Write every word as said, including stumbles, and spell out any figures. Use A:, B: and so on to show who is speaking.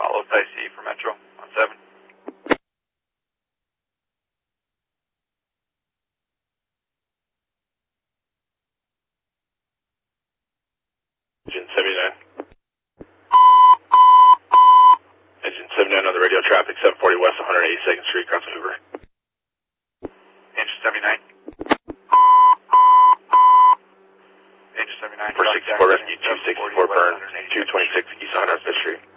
A: Follow P C for Metro on seven.
B: Engine seventy-nine. Engine seventy-nine on the radio, traffic seven forty West one hundred eighty-second Street, crossing Hoover.
A: Engine seventy-nine. Engine seventy-nine.
B: four sixty-four Rescue, two sixty-four burn, two twenty-six East one hundred fifth Street.